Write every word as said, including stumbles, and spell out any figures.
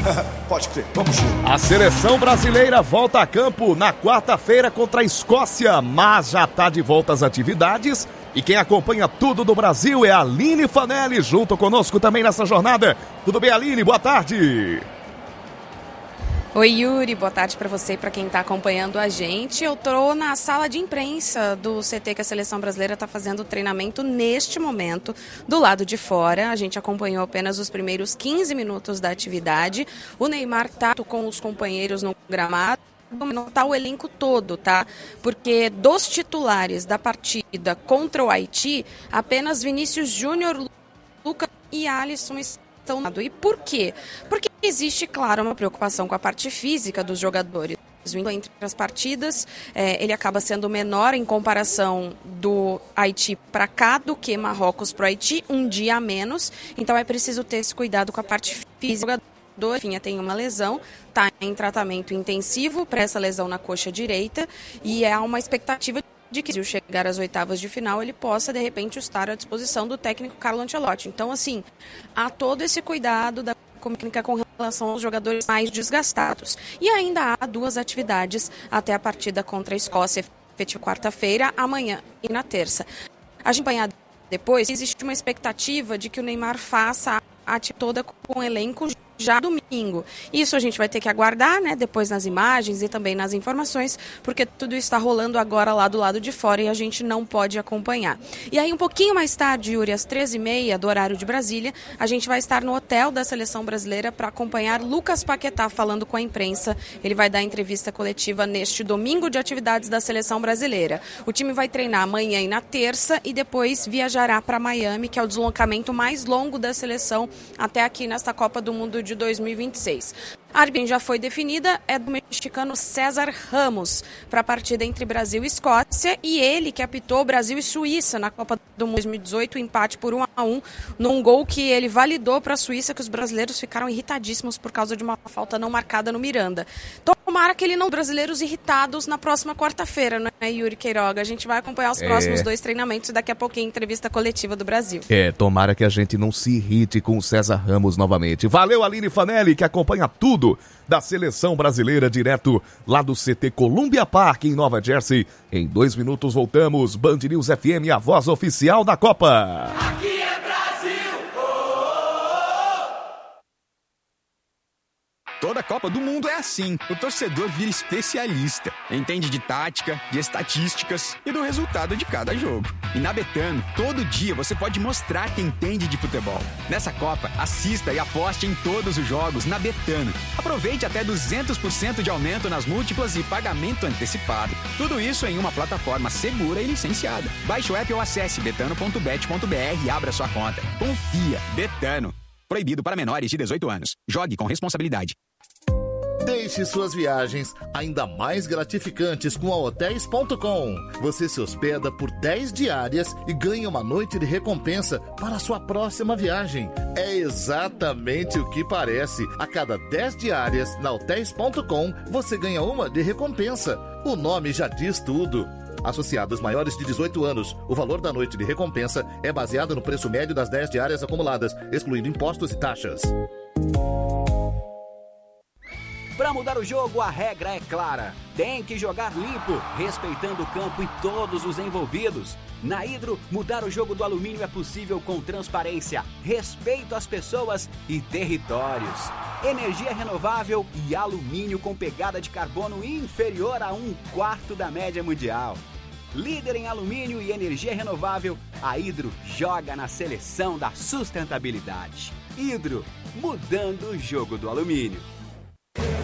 Pode crer, vamos junto. A seleção brasileira volta a campo na quarta-feira contra a Escócia, mas já está de volta às atividades. E quem acompanha tudo do Brasil é a Aline Fanelli, junto conosco também nessa jornada. Tudo bem, Aline? Boa tarde. Oi, Yuri, boa tarde para você e para quem está acompanhando a gente. Eu estou na sala de imprensa do C T que a Seleção Brasileira está fazendo o treinamento neste momento, do lado de fora. A gente acompanhou apenas os primeiros quinze minutos da atividade. O Neymar está com os companheiros no gramado. Não está o elenco todo, tá? Porque dos titulares da partida contra o Haiti, apenas Vinícius Júnior, Lucas e Alisson estão. E por quê? Porque existe, claro, uma preocupação com a parte física dos jogadores. Entre as partidas, é, ele acaba sendo menor em comparação do Haiti para cá do que Marrocos para o Haiti, um dia a menos. Então é preciso ter esse cuidado com a parte física. O jogador tem uma lesão, está em tratamento intensivo para essa lesão na coxa direita e há uma expectativa de que, se chegar às oitavas de final, ele possa, de repente, estar à disposição do técnico Carlo Ancelotti. Então, assim, há todo esse cuidado da técnica com relação aos jogadores mais desgastados. E ainda há duas atividades até a partida contra a Escócia, efetiva quarta-feira, amanhã e na terça. A gente acompanhar depois, existe uma expectativa de que o Neymar faça a atividade toda com o elenco já domingo. Isso a gente vai ter que aguardar, né, depois nas imagens e também nas informações, porque tudo está rolando agora lá do lado de fora e a gente não pode acompanhar. E aí um pouquinho mais tarde, Yuri, às treze e meia do horário de Brasília, a gente vai estar no hotel da Seleção Brasileira para acompanhar Lucas Paquetá falando com a imprensa. Ele vai dar entrevista coletiva neste domingo de atividades da Seleção Brasileira. O time vai treinar amanhã e na terça e depois viajará para Miami, que é o deslocamento mais longo da seleção até aqui nesta Copa do Mundo de dois mil e vinte e seis. A arbitragem já foi definida, é do mexicano César Ramos para a partida entre Brasil e Escócia, e ele que apitou Brasil e Suíça na Copa do Mundo dois mil e dezoito, empate por um a um, num gol que ele validou para a Suíça, que os brasileiros ficaram irritadíssimos por causa de uma falta não marcada no Miranda. Tomara que ele não brasileiros irritados na próxima quarta-feira, né, Yuri Queiroga? A gente vai acompanhar os é... próximos dois treinamentos e daqui a pouquinho entrevista coletiva do Brasil. É, tomara que a gente não se irrite com o César Ramos novamente. Valeu, Aline Fanelli, que acompanha tudo da Seleção Brasileira direto lá do C T Columbia Park em Nova Jersey. Em dois minutos voltamos. Band News F M, a voz oficial da Copa. Aqui é Brasil! Oh, oh, oh. Toda Copa do Mundo é assim. O torcedor vira especialista. Entende de tática, de estatísticas e do resultado de cada jogo. E na Betano, todo dia você pode mostrar que entende de futebol. Nessa Copa, assista e aposte em todos os jogos na Betano. Aproveite até duzentos por cento de aumento nas múltiplas e pagamento antecipado. Tudo isso em uma plataforma segura e licenciada. Baixe o app ou acesse betano ponto bet ponto b r e abra sua conta. Confia. Betano. Proibido para menores de dezoito anos. Jogue com responsabilidade. Deixe suas viagens ainda mais gratificantes com a hotéis ponto com. Você se hospeda por dez diárias e ganha uma noite de recompensa para a sua próxima viagem. É exatamente o que parece. A cada dez diárias na hotéis ponto com, você ganha uma de recompensa. O nome já diz tudo. Associados maiores de dezoito anos, o valor da noite de recompensa é baseado no preço médio das dez diárias acumuladas, excluindo impostos e taxas. Para mudar o jogo, a regra é clara. Tem que jogar limpo, respeitando o campo e todos os envolvidos. Na Hidro, mudar o jogo do alumínio é possível com transparência, respeito às pessoas e territórios. Energia renovável e alumínio com pegada de carbono inferior a um quarto da média mundial. Líder em alumínio e energia renovável, a Hidro joga na seleção da sustentabilidade. Hidro, mudando o jogo do alumínio.